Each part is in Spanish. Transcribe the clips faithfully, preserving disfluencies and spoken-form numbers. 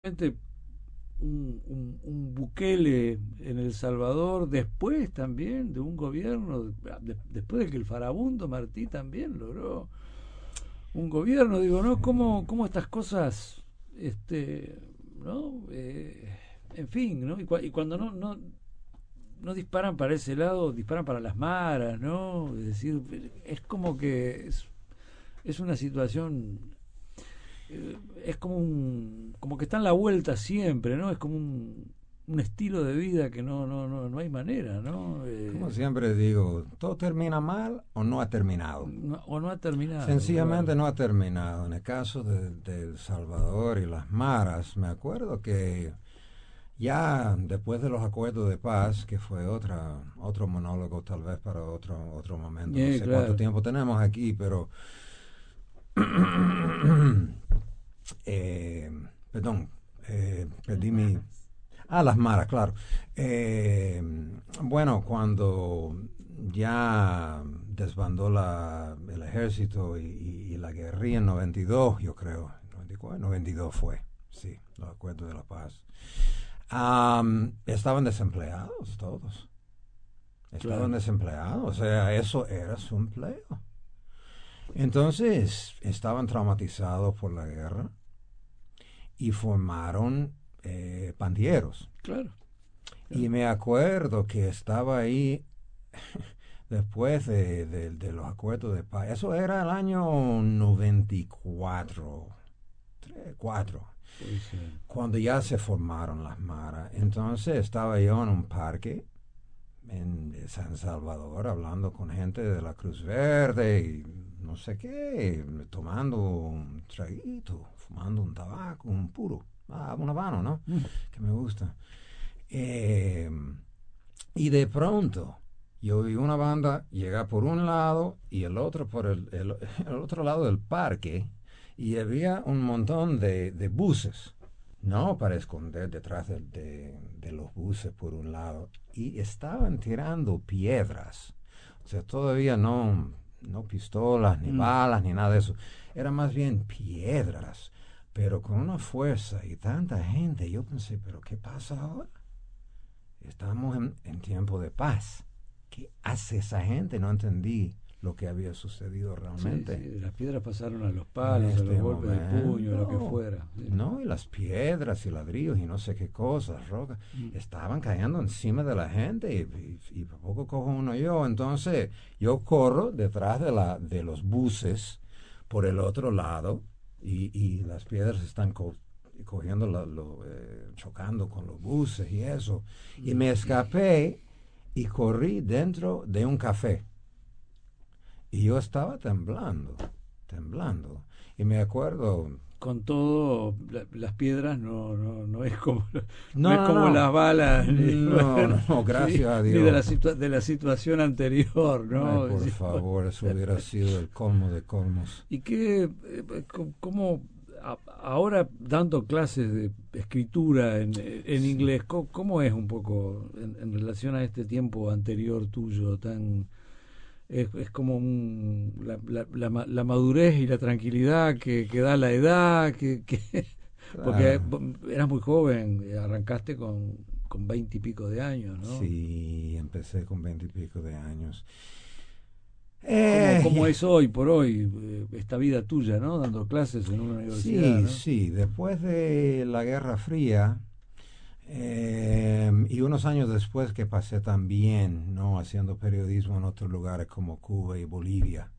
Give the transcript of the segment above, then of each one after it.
un, un, un Bukele en El Salvador, después también de un gobierno, de, después de que el farabundo Martí también logró un gobierno, digo, ¿no? ¿Cómo, cómo estas cosas, este, ¿no? Eh, en fin, ¿no? Y, cua- y cuando no, no, no disparan para ese lado, disparan para las maras, ¿no? Es decir, es como que es, es una situación eh, es como un como que está en la vuelta siempre, ¿no? Es como un, un estilo de vida que no no no no hay manera, ¿no? Como Eh, siempre digo, todo termina mal o no ha terminado. no- o no ha terminado, Sencillamente claro. no ha terminado. En el caso de, de El Salvador y las maras, me acuerdo que ya después de los acuerdos de paz, que fue otra, otro monólogo tal vez para otro, otro momento, no Eh, sé cuánto claro, tiempo tenemos aquí, pero eh, perdón, eh, perdí mi... Ah, las maras, claro. Eh, bueno, cuando ya desbandó la, el ejército y, y- y la guerrilla en noventa y dos, yo creo, noventa y cuatro, noventa y dos fue, sí, los acuerdos de la paz. Am, estaban desempleados todos, estaban claro, desempleados, o sea, eso era su empleo. Entonces, estaban traumatizados por la guerra y formaron eh, pandilleros. claro, Y claro. me acuerdo que estaba ahí después de, de- de los acuerdos de paz. Eso era el año noventa y cuatro, tres, cuatro, Puede ser. cuando ya se formaron las maras. Entonces estaba yo en un parque en San Salvador hablando con gente de la Cruz Verde y no sé qué, tomando un traguito, fumando un tabaco, un puro, ah, un habano, ¿no? Mm. Que me gusta. Eh, y de pronto yo vi una banda llegar por un lado y el otro por el, el- el otro lado del parque y había un montón de, de buses, no para esconder detrás de, de- de los buses por un lado, y estaban tirando piedras. O sea, todavía no, no pistolas, ni Mm. balas, ni nada de eso. Era más bien piedras, pero con una fuerza y tanta gente. Yo pensé, ¿pero qué pasa ahora? Estamos en, en tiempo de paz. ¿Qué hace esa gente? No entendí lo que había sucedido Sí, sí, realmente de las piedras pasaron a los en palos, a los este golpes de puño, a lo que momento. fuera. Sí. No, y las piedras y ladrillos y no sé qué cosas, rocas, Mm. estaban cayendo encima de la gente y, y, y por poco cojo uno yo. Entonces yo corro detrás de, la, de los buses por el otro lado y, y las piedras están co cogiendo, la, lo, eh, chocando con los buses y eso. Y me escapé y corrí dentro de un café. Y yo estaba temblando, temblando. Y me acuerdo... Con todo, la- las piedras no, no, no es como no No, es no, como no. las balas ni, No, bueno, no, no, ni, gracias a ni de la Dios. situa- de la situación anterior, Ay, ¿no? por Sí, bueno. favor, eso hubiera sido el colmo de colmos. Y que eh, co- cómo a- ahora dando clases de escritura en, en Sí. inglés, co- ¿cómo, es un poco en, en relación a este tiempo anterior tuyo tan es, es como un, la, la, la ma- la madurez y la tranquilidad que, que da la edad, que, que porque Claro. vos eras muy joven, eh, arrancaste con con veinte y pico de años, ¿no? Sí, empecé con veinte y pico de años. ¿Cómo, Eh, cómo yeah. es hoy por hoy eh, esta vida tuya, ¿no? Dando clases en una universidad, Sí, ¿no? sí, después de la Guerra Fría, eh, y unos años después que pasé también, ¿no? Haciendo periodismo en otros lugares como Cuba y Bolivia.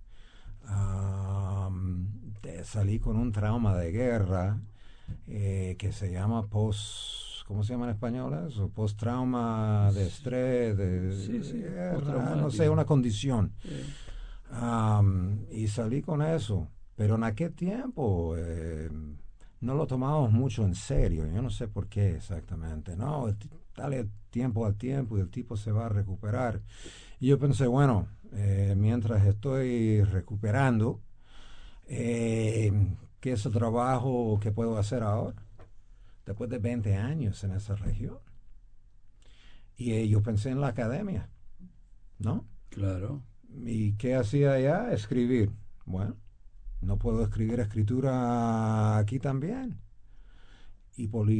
Um, te- salí con un trauma de guerra eh, que se llama post, ¿cómo se llama en español eso? Post-trauma de estrés, de, Sí, de sí, guerra, no sé, postraumático. una condición. Sí. Um, y salí con eso. Pero en aquel tiempo eh, no lo tomamos mucho en serio. Yo no sé por qué exactamente. No, el dale tiempo al tiempo y el tipo se va a recuperar. Y yo pensé, bueno, eh, mientras estoy recuperando, eh, ¿qué es el trabajo que puedo hacer ahora? Después de veinte años en esa región. Y eh, yo pensé en la academia, ¿no? Claro. ¿Y qué hacía allá? Escribir. Bueno, no puedo escribir escritura aquí también. Y